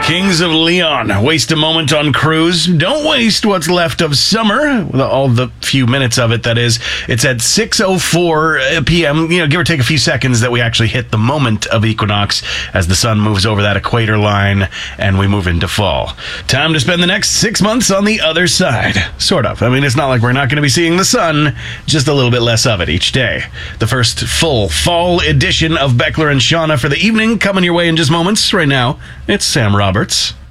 Kings of Leon, waste a moment on cruise. Don't waste what's left of summer, all the few minutes of it, that is. It's at 6:04 p.m., give or take a few seconds that we actually hit the moment of equinox as the sun moves over that equator line and we move into fall. Time to spend the next 6 months on the other side. Sort of. I mean, it's not like we're not going to be seeing the sun, just a little bit less of it each day. The first full fall edition of Beckler and Shauna for the evening coming your way in just moments. Right now, it's Sam Roberts.